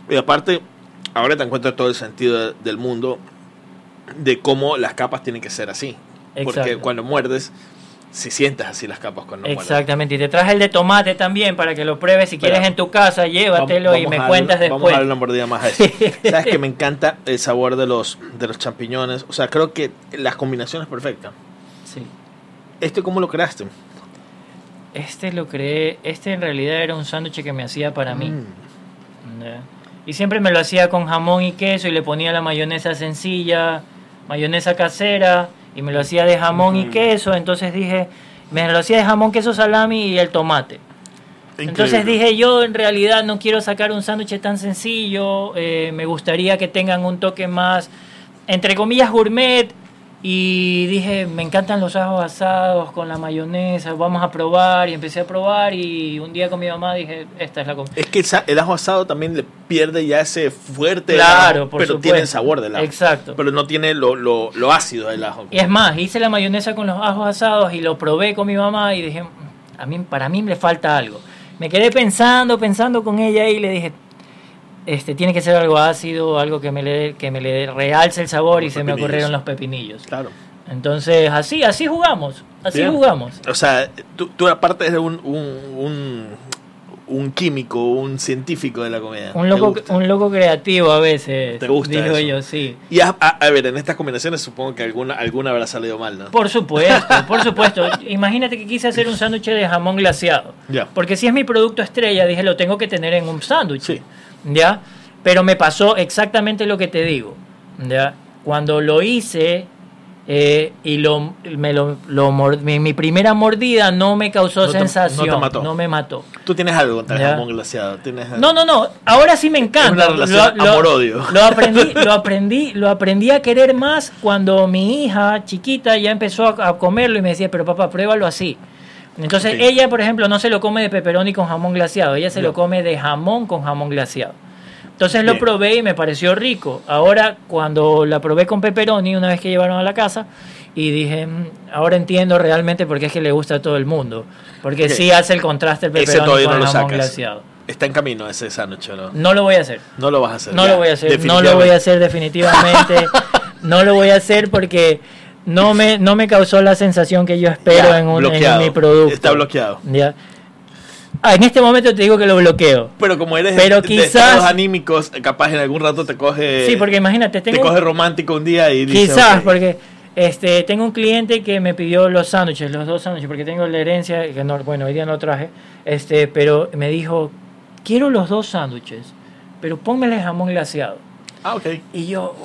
Y aparte, ahora te encuentras todo el sentido del mundo de cómo las capas tienen que ser así. Porque Exacto. cuando muerdes, si sientes así las capas cuando muerdes. Exactamente, y te traje el de tomate también para que lo pruebes. Si quieres en tu casa, llévatelo y me cuentas después. Vamos a darle una mordida más a eso. Sabes que me encanta el sabor de los champiñones. O sea, creo que la combinación es perfecta. Sí. ¿Cómo lo creaste? Lo creé. En realidad era un sándwich que me hacía para mí. ¿Ya? Y siempre me lo hacía con jamón y queso y le ponía la mayonesa sencilla, mayonesa casera, y me lo hacía de jamón y queso. Entonces dije, me lo hacía de jamón, queso, salami y el tomate. Increíble. Entonces dije, yo en realidad no quiero sacar un sándwich tan sencillo, me gustaría que tengan un toque más, entre comillas, gourmet. Y dije, me encantan los ajos asados con la mayonesa, vamos a probar. Y empecé a probar y un día con mi mamá dije, esta es la comida. Es que el ajo asado también le pierde ya ese fuerte, claro, pero supuesto. Tiene el sabor del ajo. Exacto. Pero no tiene lo ácido del ajo. Y es más, hice la mayonesa con los ajos asados y lo probé con mi mamá y dije, para mí le falta algo. Me quedé pensando con ella y le dije, tiene que ser algo ácido, algo que me le realce el sabor, y se me ocurrieron los pepinillos. Claro. Entonces, así jugamos. Bien. Jugamos. O sea, tú aparte eres un químico, un científico de la comida. Un loco creativo a veces. ¿Te gusta digo eso? Yo, sí. Y a ver, en estas combinaciones supongo que alguna habrá salido mal, ¿no? Por supuesto. Imagínate que quise hacer un sándwich de jamón glaseado. Ya. Porque si es mi producto estrella, dije, lo tengo que tener en un sándwich. Sí. ¿Ya? Pero me pasó exactamente lo que te digo. ¿Ya? Cuando lo hice y mi primera mordida no me causó sensación. No te mató. No me mató. Tú tienes algo contra el jamón glaseado. No. Ahora sí me encanta. Es una relación amor-odio. Lo aprendí a querer más cuando mi hija chiquita ya empezó a comerlo y me decía, pero papá, pruébalo así. Entonces ella, por ejemplo, no se lo come de pepperoni con jamón glaseado, ella se lo come de jamón con jamón glaseado. Entonces lo probé y me pareció rico. Ahora, cuando la probé con pepperoni, una vez que llevaron a la casa, y dije, ahora entiendo realmente por qué es que le gusta a todo el mundo. Porque sí hace el contraste el pepperoni con el jamón glaseado. ¿Está en camino ese sándwich o no? No lo voy a hacer. No lo vas a hacer. No lo voy a hacer. No lo voy a hacer definitivamente. No lo voy a hacer porque no me causó la sensación que yo espero en mi producto. Está bloqueado. ¿Ya? En este momento te digo que lo bloqueo. Pero como eres quizás, de estados anímicos, capaz en algún rato te coge... Sí, porque imagínate, te coge romántico un día y dices... Quizás, porque tengo un cliente que me pidió los sándwiches, los dos sándwiches, porque tengo la herencia, que no, bueno, hoy día no traje, pero me dijo, quiero los dos sándwiches, pero pónmele jamón glaseado. Ah, ok. Y yo,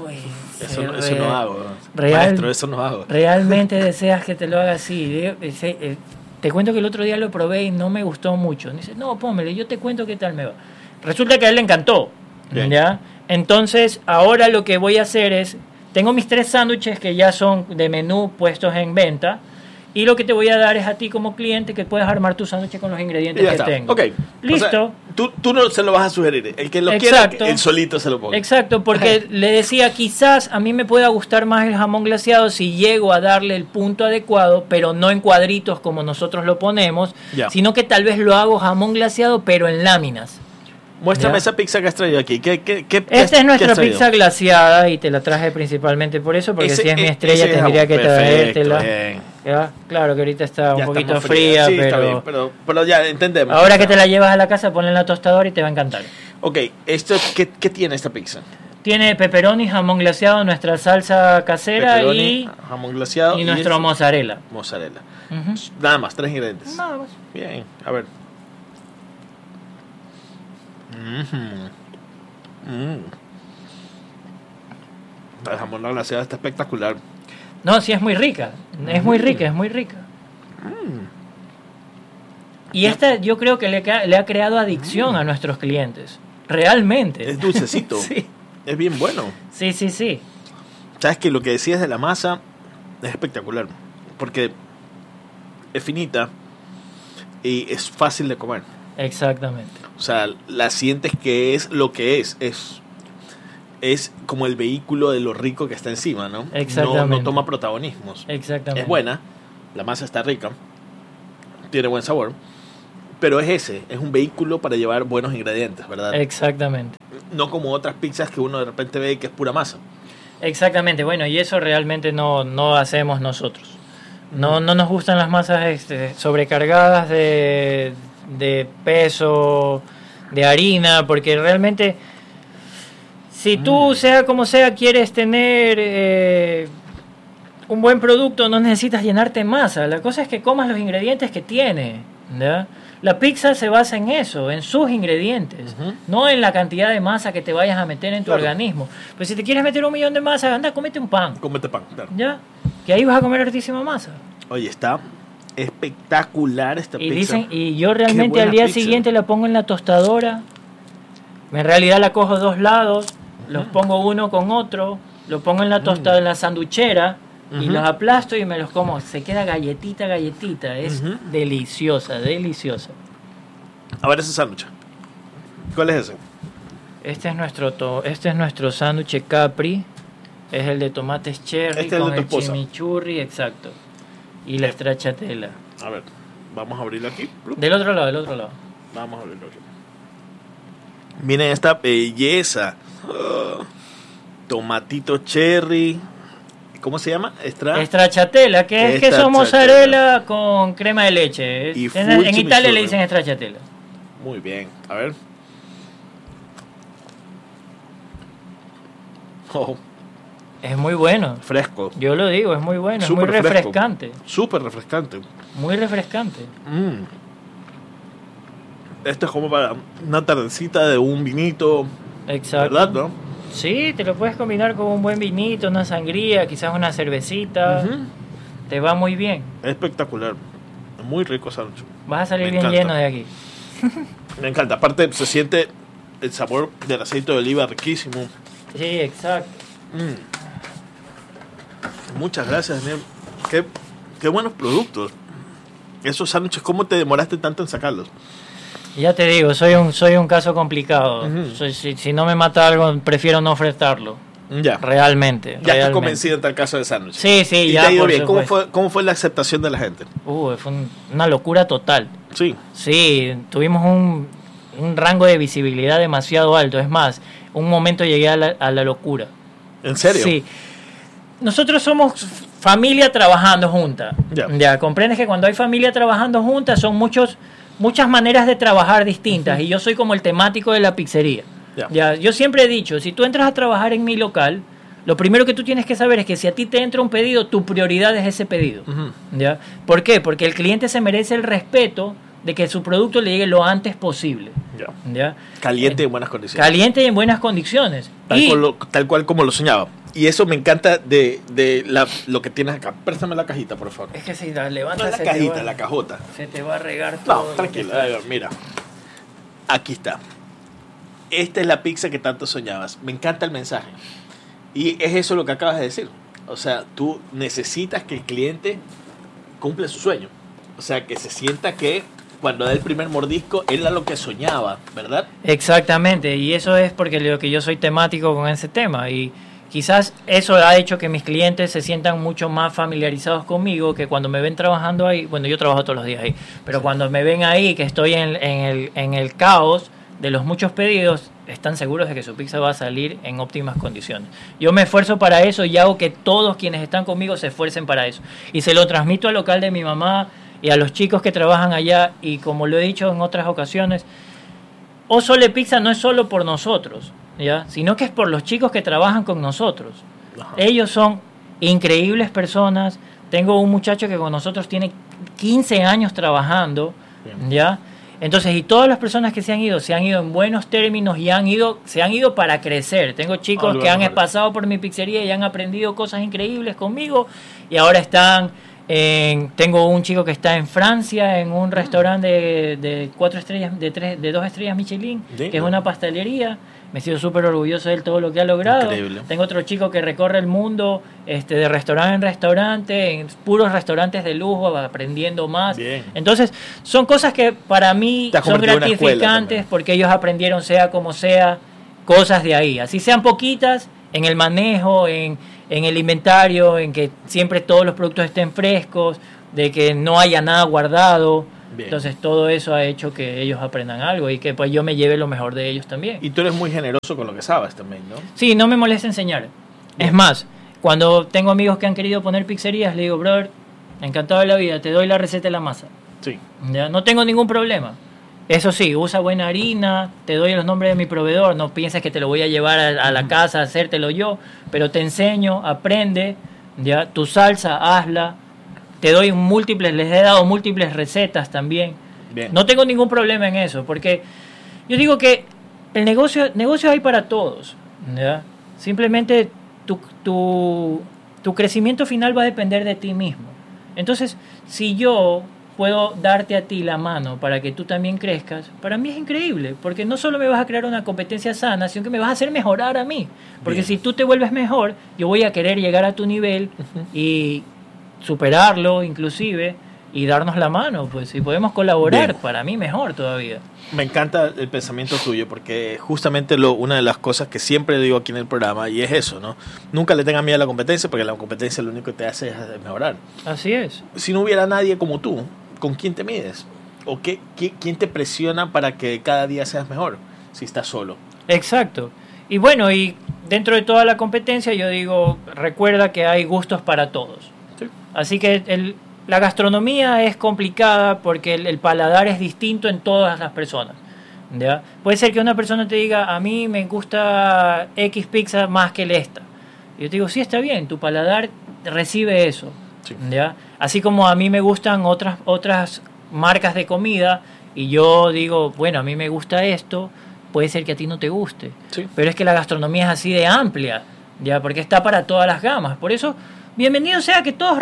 eso no hago. Maestro, eso no hago. ¿Realmente deseas que te lo haga así? Te cuento que el otro día lo probé y no me gustó mucho. Dice, no, pónmele, yo te cuento qué tal me va. Resulta que a él le encantó. ¿Ya? Entonces, ahora lo que voy a hacer es, tengo mis 3 sándwiches que ya son de menú puestos en venta, y lo que te voy a dar es a ti como cliente que puedas armar tu sándwich con los ingredientes que tengo. Ok. Listo. O sea, tú no se lo vas a sugerir. El que lo quiera, él solito se lo pone. Exacto, porque le decía, quizás a mí me pueda gustar más el jamón glaseado si llego a darle el punto adecuado, pero no en cuadritos como nosotros lo ponemos, sino que tal vez lo hago jamón glaseado, pero en láminas. Muéstrame esa pizza que has traído aquí. Esta es nuestra pizza glaseada y te la traje principalmente por eso, porque si es mi estrella tendría que traértela. Claro que ahorita está un poquito fría, sí, pero... Está bien, pero ya entendemos. Ahora que te la llevas a la casa, ponla en la tostadora y te va a encantar. Ok, ¿qué tiene esta pizza? Tiene pepperoni, jamón glaseado, nuestra salsa casera pepperoni, jamón glaseado y nuestro mozzarella. Mozzarella. Nada más, 3 ingredientes. Nada más. Bien, a ver. La jamón glaseada está espectacular. No, sí, es muy rica. Es muy rica. Y esta yo creo que le ha creado adicción a nuestros clientes. Realmente. Es dulcecito. Sí. Es bien bueno. Sí. Sabes que lo que decías de la masa es espectacular. Porque es finita y es fácil de comer. Exactamente. O sea, la sientes que es lo que es como el vehículo de lo rico que está encima, ¿no? Exactamente. No toma protagonismos. Exactamente. Es buena, la masa está rica, tiene buen sabor, pero es un vehículo para llevar buenos ingredientes, ¿verdad? Exactamente. no como otras pizzas que uno de repente ve que es pura masa. Exactamente, bueno, y eso realmente no hacemos nosotros. No nos gustan las masas sobrecargadas de peso, de harina, porque realmente si tú, sea como sea, quieres tener un buen producto, no necesitas llenarte masa. La cosa es que comas los ingredientes que tiene, ¿ya? La pizza se basa en eso, en sus ingredientes, no en la cantidad de masa que te vayas a meter en tu organismo. Pues si te quieres meter 1 millón de masa, anda, cómete un pan. Cómete pan, claro. ¿Ya? Que ahí vas a comer hartísima masa. Oye, está espectacular esta pizza. Dicen, y yo realmente al día siguiente la pongo en la tostadora. En realidad la cojo 2 lados, los pongo uno con otro, lo pongo en la tostadora, en la sanduchera, y los aplasto y me los como. Se queda galletita. Es deliciosa. A ver ese sándwich. ¿Cuál es ese? Este es nuestro sándwich Capri. Es el de tomates cherry con el chimichurri, exacto. Y la stracciatella. A ver, vamos a abrirlo aquí. Del otro lado. Vamos a abrirlo aquí. Miren esta belleza. Tomatito cherry. ¿Cómo se llama? Stracciatella, que es queso mozzarella con crema de leche. Y en Italia le dicen stracciatella. Muy bien, a ver. Oh. Es muy bueno. Fresco. Yo lo digo, es muy bueno, es muy refrescante. Súper refrescante. Muy refrescante. Esto es como para una tardecita de un vinito. Exacto. ¿Verdad, no? Sí, te lo puedes combinar con un buen vinito, una sangría, quizás una cervecita. Te va muy bien. Espectacular. Muy rico sándwich. Vas a salir bien lleno de aquí. Me encanta. Aparte se siente el sabor del aceite de oliva riquísimo. Sí, exacto. Muchas gracias, Daniel. Qué buenos productos. Esos sándwiches, ¿cómo te demoraste tanto en sacarlos? Ya te digo, soy un caso complicado. Si no me mata algo, prefiero no ofertarlo. Ya. Realmente. Estás convencido en tal caso de sándwich. Sí, ¿Y ya. te ha ido bien? ¿Cómo fue la aceptación de la gente? Fue una locura total. Sí. Sí, tuvimos un rango de visibilidad demasiado alto. Es más, un momento llegué a la locura. ¿En serio? Sí. Nosotros somos familia trabajando junta. Ya, comprendes que cuando hay familia trabajando junta son muchas maneras de trabajar distintas. Y yo soy como el temático de la pizzería. Ya, yo siempre he dicho, si tú entras a trabajar en mi local, lo primero que tú tienes que saber es que si a ti te entra un pedido, tu prioridad es ese pedido. ¿Ya? ¿Por qué? Porque el cliente se merece el respeto de que su producto le llegue lo antes posible. ¿Ya? Caliente y en buenas condiciones. Caliente y en buenas condiciones. Tal cual como lo soñaba. Y eso me encanta de lo que tienes acá. Préstame la cajita, por favor. Es que si la levantas... No la cajita, la cajota. Se te va a regar todo. No, tranquila. Mira. Aquí está. Esta es la pizza que tanto soñabas. Me encanta el mensaje. Y es eso lo que acabas de decir. O sea, tú necesitas que el cliente cumpla su sueño. O sea, que se sienta que cuando da el primer mordisco, él era lo que soñaba, ¿verdad? Exactamente. Y eso es porque yo soy temático con ese tema. Y quizás eso ha hecho que mis clientes se sientan mucho más familiarizados conmigo, que cuando me ven trabajando ahí, bueno, yo trabajo todos los días ahí, pero cuando me ven ahí, que estoy en el caos de los muchos pedidos, están seguros de que su pizza va a salir en óptimas condiciones. Yo me esfuerzo para eso y hago que todos quienes están conmigo se esfuercen para eso. Y se lo transmito al local de mi mamá y a los chicos que trabajan allá, y como lo he dicho en otras ocasiones, O Sole Pizza no es solo por nosotros, ¿ya? Sino que es por los chicos que trabajan con nosotros. Ajá. Ellos son increíbles personas. Tengo un muchacho que con nosotros tiene 15 años trabajando, ¿ya? Entonces, y todas las personas que se han ido en buenos términos y se han ido para crecer. Tengo chicos que han pasado por mi pizzería y han aprendido cosas increíbles conmigo, y ahora tengo un chico que está en Francia en un restaurante de 4 estrellas, de 2 estrellas Michelin, que es una pastelería. Me siento súper orgulloso de todo lo que ha logrado. Increíble. Tengo otro chico que recorre el mundo de restaurante en restaurante, en puros restaurantes de lujo, aprendiendo más. Bien. Entonces, son cosas que para mí son gratificantes, porque ellos aprendieron, sea como sea, cosas de ahí. Así sean poquitas, en el manejo, en el inventario, en que siempre todos los productos estén frescos, de que no haya nada guardado. Bien. Entonces todo eso ha hecho que ellos aprendan algo y que pues yo me lleve lo mejor de ellos también. Y tú eres muy generoso con lo que sabes también, ¿no? Sí, no me molesta enseñar. Bien. Es más, cuando tengo amigos que han querido poner pizzerías, le digo, brother, encantado de la vida, te doy la receta de la masa. Sí. ¿Ya? No tengo ningún problema. Eso sí, usa buena harina, te doy los nombres de mi proveedor, no pienses que te lo voy a llevar a la casa a hacértelo yo, pero te enseño, aprende, ya, tu salsa, hazla, te doy múltiples, les he dado múltiples recetas también. Bien. No tengo ningún problema en eso, porque yo digo que el negocio hay para todos, ¿ya? Simplemente tu crecimiento final va a depender de ti mismo. Entonces, si yo puedo darte a ti la mano para que tú también crezcas, para mí es increíble, porque no solo me vas a crear una competencia sana, sino que me vas a hacer mejorar a mí. Porque Bien. si tú te vuelves mejor, yo voy a querer llegar a tu nivel y superarlo inclusive y darnos la mano, pues si podemos colaborar, Bien. para mí mejor todavía. Me encanta el pensamiento tuyo porque justamente una de las cosas que siempre digo aquí en el programa y es eso, ¿no? Nunca le tengas miedo a la competencia porque la competencia lo único que te hace es mejorar. Así es. Si no hubiera nadie como tú, ¿con quién te mides? ¿O quién te presiona para que cada día seas mejor si estás solo? Exacto. Y bueno, y dentro de toda la competencia yo digo, recuerda que hay gustos para todos. Sí. Así que la gastronomía es complicada porque el paladar es distinto en todas las personas, ¿ya? Puede ser que una persona te diga, a mí me gusta X pizza más que esta. Y yo te digo, sí, está bien, tu paladar recibe eso, Sí. ¿ya? Así como a mí me gustan otras marcas de comida y yo digo, bueno, a mí me gusta esto, puede ser que a ti no te guste. Sí. Pero es que la gastronomía es así de amplia, ¿ya? Porque está para todas las gamas. Por eso, bienvenido sea que todos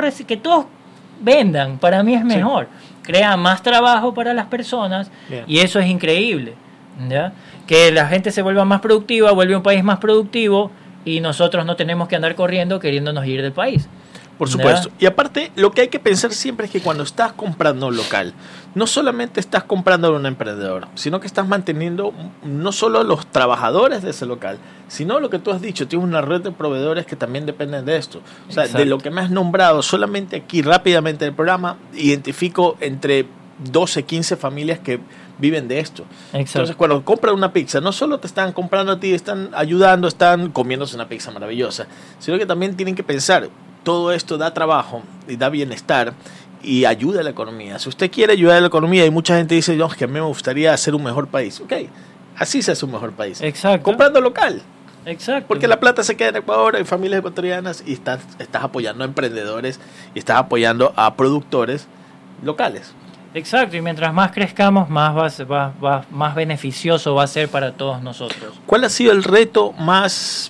vendan, para mí es mejor. Crea más trabajo para las personas. Bien. Y eso es increíble, ¿ya? Que la gente se vuelva más productiva, vuelve un país más productivo y nosotros no tenemos que andar corriendo queriéndonos ir del país. Por supuesto. Y aparte, lo que hay que pensar siempre es que cuando estás comprando un local, no solamente estás comprando a un emprendedor, sino que estás manteniendo no solo los trabajadores de ese local, sino lo que tú has dicho, tienes una red de proveedores que también dependen de esto. O sea, Exacto. de lo que me has nombrado, solamente aquí rápidamente en el programa, identifico entre 12, 15 familias que viven de esto. Exacto. Entonces, cuando compran una pizza, no solo te están comprando a ti, están ayudando, están comiéndose una pizza maravillosa, sino que también tienen que pensar, todo esto da trabajo y da bienestar y ayuda a la economía. Si usted quiere ayudar a la economía y mucha gente dice, no, que a mí me gustaría hacer un mejor país. Ok, así se hace un mejor país. Exacto. Comprando local. Exacto. Porque la plata se queda en Ecuador, hay familias ecuatorianas y estás apoyando a emprendedores y estás apoyando a productores locales. Exacto, y mientras más crezcamos, más beneficioso va a ser para todos nosotros. ¿Cuál ha sido el reto más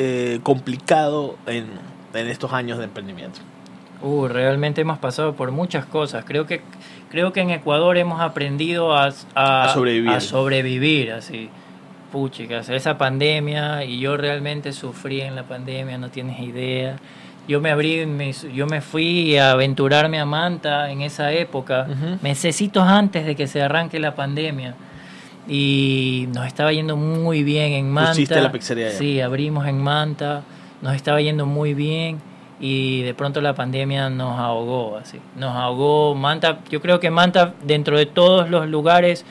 complicado en estos años de emprendimiento? Realmente hemos pasado por muchas cosas. Creo que en Ecuador hemos aprendido a sobrevivir. A sobrevivir, así. Puchicas, esa pandemia, y yo realmente sufrí en la pandemia, no tienes idea. Yo me fui a aventurarme a Manta en esa época, mesecitos antes de que se arranque la pandemia. Y nos estaba yendo muy bien en Manta. ¿Pusiste la pizzería allá? Sí, abrimos en Manta, nos estaba yendo muy bien y de pronto la pandemia nos ahogó, así. Nos ahogó Manta. Yo creo que Manta, dentro de todos los lugares,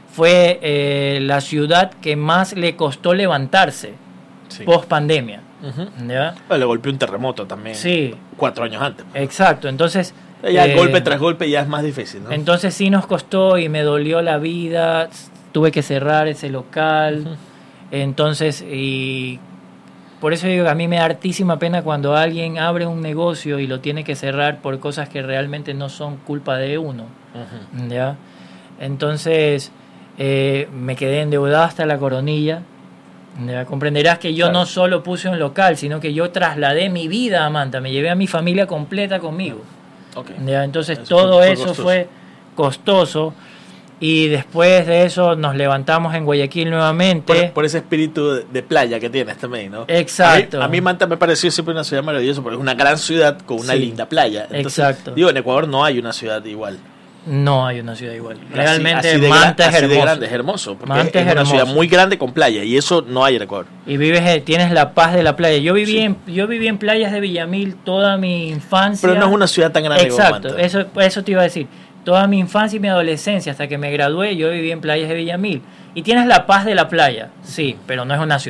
fue la ciudad que más le costó levantarse post pandemia. ¿Ya? Le golpeó un terremoto también. Sí. 4 años antes. Exacto, entonces... Ya golpe tras golpe ya es más difícil, ¿no? Entonces sí nos costó y me dolió la vida, tuve que cerrar ese local, entonces, y por eso digo, a mí me da hartísima pena cuando alguien abre un negocio y lo tiene que cerrar por cosas que realmente no son culpa de uno, ¿ya? Entonces me quedé endeudado hasta la coronilla. Ya comprenderás que yo no solo puse un local, sino que yo trasladé mi vida a Manta, me llevé a mi familia completa conmigo. Ya, entonces todo eso fue costoso y después de eso nos levantamos en Guayaquil nuevamente. Por ese espíritu de playa que tienes también, ¿no? Exacto. A mí Manta me pareció siempre una ciudad maravillosa porque es una gran ciudad con una linda playa. Entonces, exacto. Digo, en Ecuador no hay una ciudad igual. No hay una ciudad igual. Realmente así Manta es así hermoso. De grande, es hermoso. Porque Manta es una ciudad muy grande con playa y eso no hay en Ecuador. Y tienes la paz de la playa. Yo viví en playas de Villamil toda mi infancia. Pero no es una ciudad tan grande como Manta. Exacto, eso te iba a decir. Toda mi infancia y mi adolescencia, hasta que me gradué, yo viví en playas de Villamil. Y tienes la paz de la playa, sí, pero no es una ciudad.